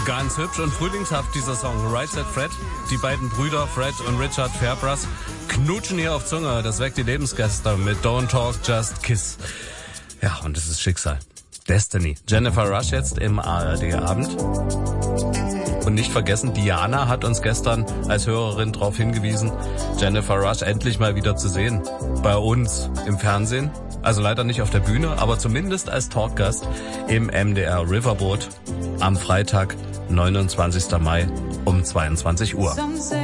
Ganz hübsch und frühlingshaft dieser Song. Right Said Fred. Die beiden Brüder Fred und Richard Fairbrass knutschen hier auf Zunge. Das weckt die Lebensgeister mit Don't Talk, Just Kiss. Ja, und es ist Schicksal. Destiny. Jennifer Rush jetzt im ARD-Abend. Und nicht vergessen, Diana hat uns gestern als Hörerin darauf hingewiesen, Jennifer Rush endlich mal wieder zu sehen. Bei uns im Fernsehen. Also leider nicht auf der Bühne, aber zumindest als Talkgast im MDR Riverboat am Freitag, 29. Mai um 22 Uhr.